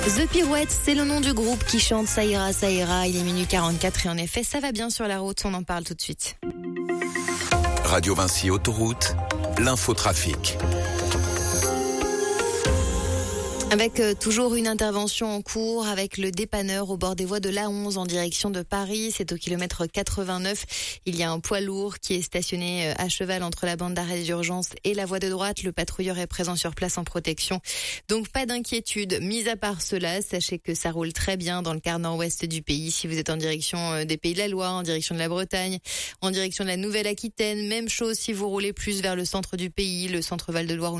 The Pirouette, c'est le nom du groupe qui chante Ça ira, ça ira. Il est minuit 44 et en effet, ça va bien sur la route. On en parle tout de suite. Radio Vinci Autoroute, l'infotrafic. Avec toujours une intervention en cours avec le dépanneur au bord des voies de l'A11 en direction de Paris. C'est au kilomètre 89. Il y a un poids lourd qui est stationné à cheval entre la bande d'arrêt d'urgence et la voie de droite. Le patrouilleur est présent sur place en protection. Donc pas d'inquiétude. Mis à part cela, sachez que ça roule très bien dans le quart nord-ouest du pays. Si vous êtes en direction des Pays de la Loire, en direction de la Bretagne, en direction de la Nouvelle-Aquitaine. Même chose si vous roulez plus vers le centre du pays, le centre Val-de-Loire.